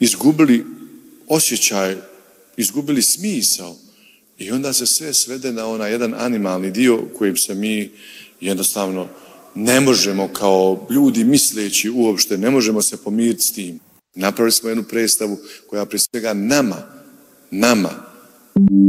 izgubili osjećaj, izgubili smisao i onda se sve svede na onaj jedan animalni dio kojim se mi jednostavno ne možemo kao ljudi misleći uopšte, ne možemo se pomiriti s tim. Napravili smo jednu predstavu koja prije svega nama